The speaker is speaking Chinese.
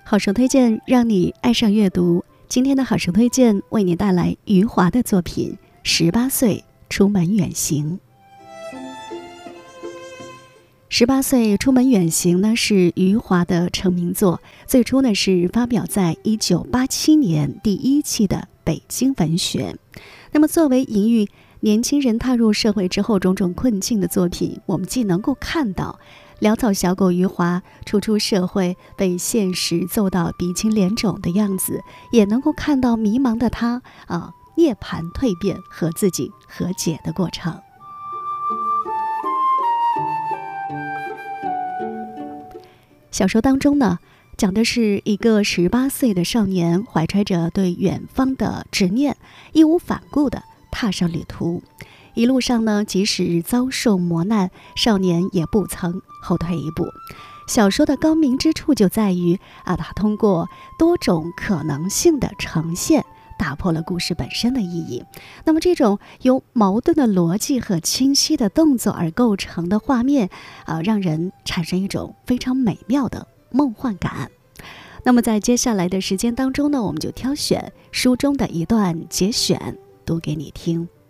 好书推荐，让你爱上阅读。今天的好书推荐为你带来余华的作品《18岁出门远行》。18岁出门远行呢，是余华的成名作，最初呢是发表在1987年第1期的《北京文学》。那么作为隐喻年轻人踏入社会之后种种困境的作品，我们既能够看到潦草小狗余华初出社会被现实揍到鼻青脸肿的样子，也能够看到迷茫的他涅槃蜕变和自己和解的过程。小说当中呢，讲的是一个18岁的少年怀揣着对远方的执念，义无反顾地踏上旅途。一路上呢，即使遭受磨难，少年也不曾后退一步。小说的高明之处就在于它通过多种可能性的呈现，打破了故事本身的意义。那么这种由矛盾的逻辑和清晰的动作而构成的画面让人产生一种非常美妙的梦幻感。那么在接下来的时间当中呢，我们就挑选书中的一段节选读给你听。